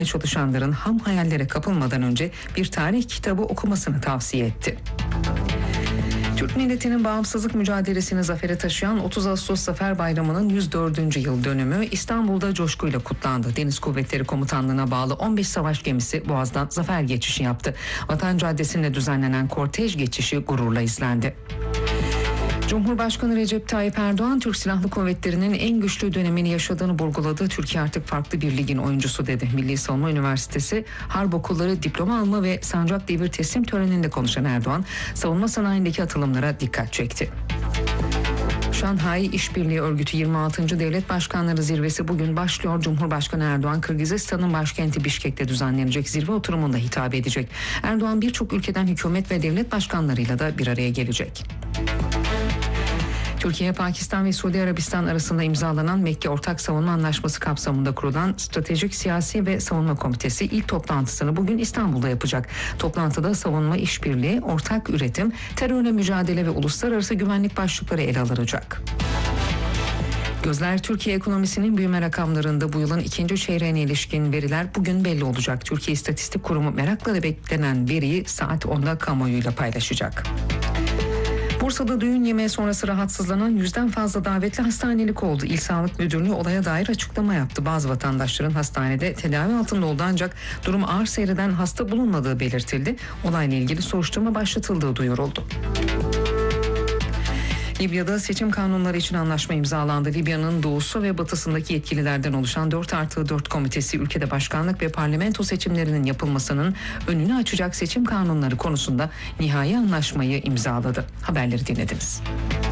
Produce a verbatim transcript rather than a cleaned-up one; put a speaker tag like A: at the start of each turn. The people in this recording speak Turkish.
A: çalışanların ham hayallere kapılmadan önce bir tarih kitabı okumasını tavsiye etti. Türk milletinin bağımsızlık mücadelesini zafere taşıyan otuz Ağustos Zafer Bayramı'nın yüz dördüncü yıl dönümü İstanbul'da coşkuyla kutlandı. Deniz Kuvvetleri Komutanlığı'na bağlı on beş savaş gemisi Boğaz'dan zafer geçişi yaptı. Vatan Caddesi'nde düzenlenen kortej geçişi gururla izlendi. Cumhurbaşkanı Recep Tayyip Erdoğan, Türk Silahlı Kuvvetleri'nin en güçlü dönemini yaşadığını vurguladı. Türkiye artık farklı bir ligin oyuncusu dedi. Milli Savunma Üniversitesi Harp Okulları diploma alma ve sancak devir teslim töreninde konuşan Erdoğan, savunma sanayindeki atılımlara dikkat çekti. Şanghay İşbirliği Örgütü yirmi altıncı Devlet Başkanları Zirvesi bugün başlıyor. Cumhurbaşkanı Erdoğan, Kırgızistan'ın başkenti Bişkek'te düzenlenecek zirve oturumunda hitap edecek. Erdoğan birçok ülkeden hükümet ve devlet başkanlarıyla da bir araya gelecek. Türkiye, Pakistan ve Suudi Arabistan arasında imzalanan Mekke Ortak Savunma Anlaşması kapsamında kurulan Stratejik Siyasi ve Savunma Komitesi ilk toplantısını bugün İstanbul'da yapacak. Toplantıda savunma işbirliği, ortak üretim, terörle mücadele ve uluslararası güvenlik başlıkları ele alınacak. Gözler Türkiye ekonomisinin büyüme rakamlarında. Bu yılın ikinci çeyreğine ilişkin veriler bugün belli olacak. Türkiye İstatistik Kurumu merakla beklenen veriyi saat onda kamuoyuyla paylaşacak. Bursa'da düğün yemeği sonrası rahatsızlanan yüzden fazla davetli hastanelik oldu. İl Sağlık Müdürlüğü olaya dair açıklama yaptı. Bazı vatandaşların hastanede tedavi altında oldu ancak durum ağır seyreden hasta bulunmadığı belirtildi. Olayla ilgili soruşturma başlatıldığı duyuruldu. Libya'da seçim kanunları için anlaşma imzalandı. Libya'nın doğusu ve batısındaki yetkililerden oluşan dört artı dört komitesi ülkede başkanlık ve parlamento seçimlerinin yapılmasının önünü açacak seçim kanunları konusunda nihai anlaşmayı imzaladı. Haberleri dinlediniz.